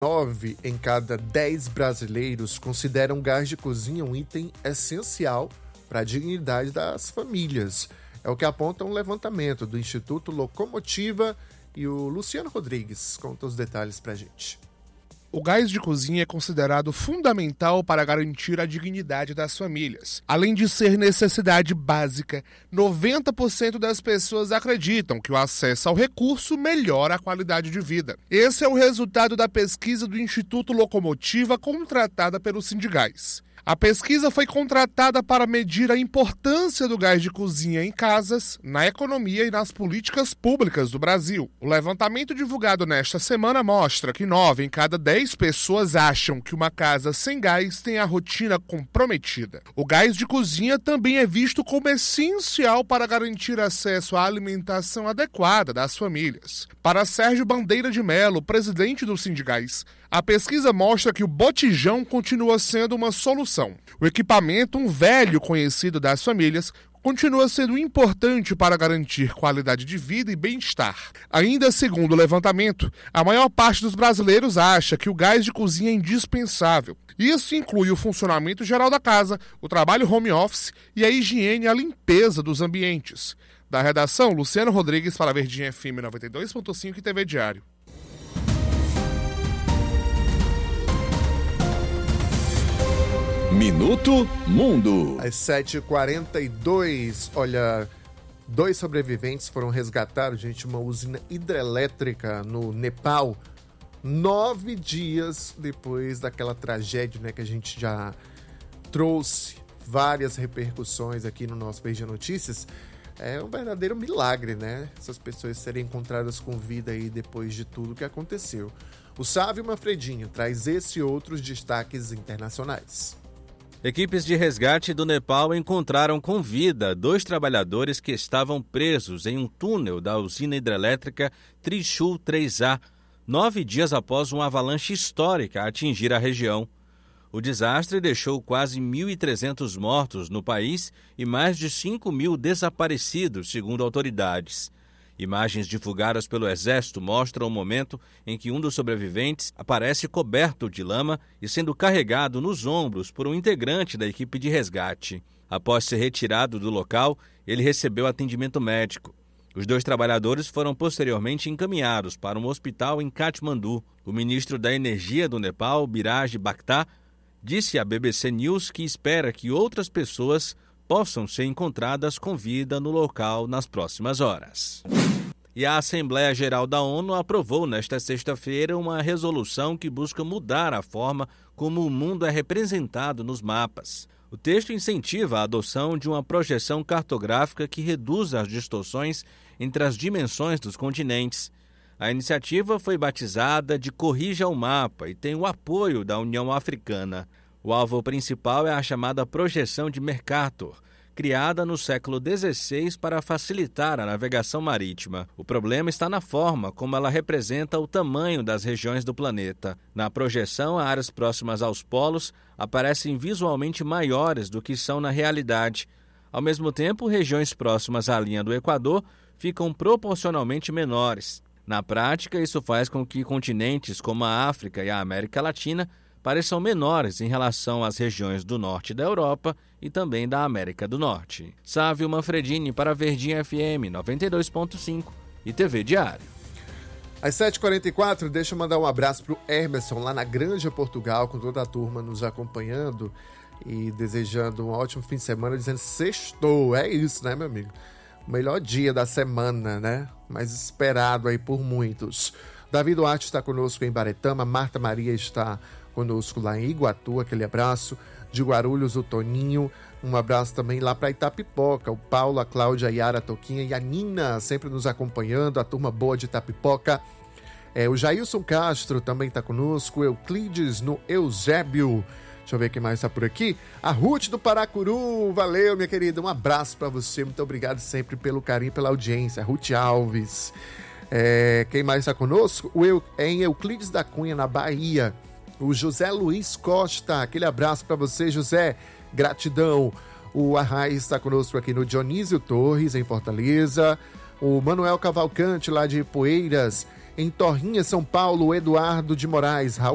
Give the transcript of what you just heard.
9 em cada 10 brasileiros consideram gás de cozinha um item essencial para a dignidade das famílias. É o que aponta um levantamento do Instituto Locomotiva e o Luciano Rodrigues conta os detalhes para a gente. O gás de cozinha é considerado fundamental para garantir a dignidade das famílias. Além de ser necessidade básica, 90% das pessoas acreditam que o acesso ao recurso melhora a qualidade de vida. Esse é o resultado da pesquisa do Instituto Locomotiva contratada pelo Sindigás. A pesquisa foi contratada para medir a importância do gás de cozinha em casas, na economia e nas políticas públicas do Brasil. O levantamento divulgado nesta semana mostra que 9 em cada 10 pessoas acham que uma casa sem gás tem a rotina comprometida. O gás de cozinha também é visto como essencial para garantir acesso à alimentação adequada das famílias. Para Sérgio Bandeira de Mello, presidente do Sindigás, a pesquisa mostra que o botijão continua sendo uma solução. O equipamento, um velho conhecido das famílias, continua sendo importante para garantir qualidade de vida e bem-estar. Ainda segundo o levantamento, a maior parte dos brasileiros acha que o gás de cozinha é indispensável. Isso inclui o funcionamento geral da casa, o trabalho home office e a higiene e a limpeza dos ambientes. Da redação, Luciano Rodrigues para a Verdinha FM 92.5 e TV Diário. Minuto Mundo. Às 7h42, olha, 2 sobreviventes foram resgatados, de uma usina hidrelétrica no Nepal, 9 dias depois daquela tragédia, né, que a gente já trouxe várias repercussões aqui no nosso Verdinha Notícias. É um verdadeiro milagre, né? Essas pessoas serem encontradas com vida aí depois de tudo que aconteceu. O Sávio Manfredinho traz esse e outros destaques internacionais. Equipes de resgate do Nepal encontraram com vida 2 trabalhadores que estavam presos em um túnel da usina hidrelétrica Trishul 3A, 9 dias após uma avalanche histórica atingir a região. O desastre deixou quase 1.300 mortos no país e mais de 5.000 desaparecidos, segundo autoridades. Imagens divulgadas pelo Exército mostram o momento em que um dos sobreviventes aparece coberto de lama e sendo carregado nos ombros por um integrante da equipe de resgate. Após ser retirado do local, ele recebeu atendimento médico. Os 2 trabalhadores foram posteriormente encaminhados para um hospital em Katmandu. O ministro da Energia do Nepal, Biraj Bhakta, disse à BBC News que espera que outras pessoas possam ser encontradas com vida no local nas próximas horas. E a Assembleia Geral da ONU aprovou nesta sexta-feira uma resolução que busca mudar a forma como o mundo é representado nos mapas. O texto incentiva a adoção de uma projeção cartográfica que reduza as distorções entre as dimensões dos continentes. A iniciativa foi batizada de Corrija o Mapa e tem o apoio da União Africana. O alvo principal é a chamada projeção de Mercator, criada no século XVI para facilitar a navegação marítima. O problema está na forma como ela representa o tamanho das regiões do planeta. Na projeção, áreas próximas aos polos aparecem visualmente maiores do que são na realidade. Ao mesmo tempo, regiões próximas à linha do Equador ficam proporcionalmente menores. Na prática, isso faz com que continentes como a África e a América Latina pareçam menores em relação às regiões do norte da Europa e também da América do Norte. Sávio Manfredini para a Verdinha FM 92.5 e TV Diário. Às 7h44, deixa eu mandar um abraço para o Emerson, lá na Granja Portugal, com toda a turma nos acompanhando e desejando um ótimo fim de semana, dizendo sextou. É isso, né, meu amigo? O melhor dia da semana, né? Mais esperado aí por muitos. Davi Duarte está conosco em Baretama, Marta Maria está conosco lá em Iguatu, aquele abraço. De Guarulhos, o Toninho, um abraço também lá para Itapipoca, o Paulo, a Cláudia, a Yara, a Toquinha e a Nina sempre nos acompanhando, a turma boa de Itapipoca. O Jailson Castro também está conosco, Euclides no Eusébio. Deixa eu ver quem mais está por aqui. A Ruth do Paracuru, valeu, minha querida, um abraço para você, muito obrigado sempre pelo carinho, pela audiência. Ruth Alves. Quem mais está conosco? Em Euclides da Cunha, na Bahia. O José Luiz Costa, aquele abraço para você, José, gratidão. O Arraiz está conosco aqui no Dionísio Torres, em Fortaleza. O Manuel Cavalcante, lá de Poeiras. Em Torrinha, São Paulo, o Eduardo de Moraes, Raul